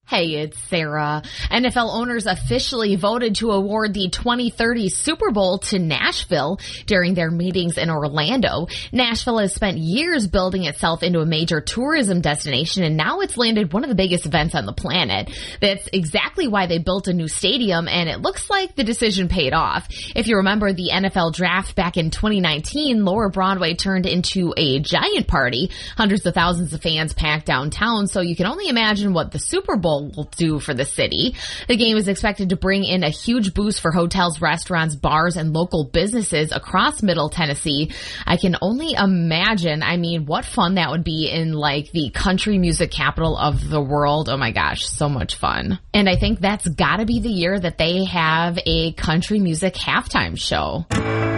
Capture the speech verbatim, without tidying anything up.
Hey, it's Sarah. N F L owners officially voted to award the twenty thirty Super Bowl to Nashville during their meetings in Orlando. Nashville has spent years building itself into a major tourism destination, and now it's landed one of the biggest events on the planet. That's exactly why they built a new stadium, and it looks like the decision paid off. If you remember the N F L draft back in twenty nineteen, Lower Broadway turned into a giant party. Hundreds of thousands of fans packed downtown, so you can only imagine what the Super Bowl will do for the city. The game is expected to bring in a huge boost for hotels, restaurants, bars, and local businesses across Middle Tennessee. I can only imagine, I mean, what fun that would be in like the country music capital of the world. Oh my gosh, so much fun. And I think that's gotta be the year that they have a country music halftime show.